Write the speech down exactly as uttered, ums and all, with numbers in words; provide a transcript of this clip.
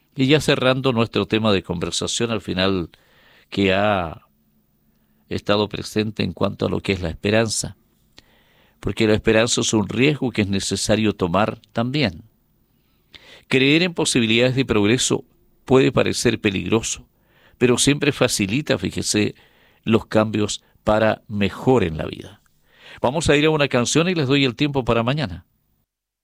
Y ya cerrando nuestro tema de conversación al final, que ha estado presente en cuanto a lo que es la esperanza, porque la esperanza es un riesgo que es necesario tomar también. Creer en posibilidades de progreso puede parecer peligroso, pero siempre facilita, fíjese, los cambios para mejor en la vida. Vamos a ir a una canción y les doy el tiempo para mañana.